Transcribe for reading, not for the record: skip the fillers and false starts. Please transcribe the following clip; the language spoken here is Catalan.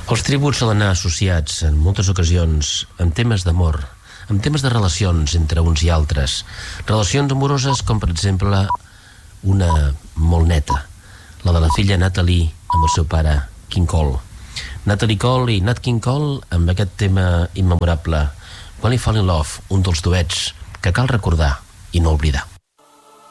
Els tributs solen anar associats en moltes ocasions amb temes d'amor, amb temes de relacions entre uns i altres, relacions amoroses com per exemple una molt neta, la de la filla Natalie amb el seu pare King Cole. Natalie Cole i Nat King Cole amb aquest tema immemorable, When I Fall in Love, un dels duets que cal recordar i no oblidar.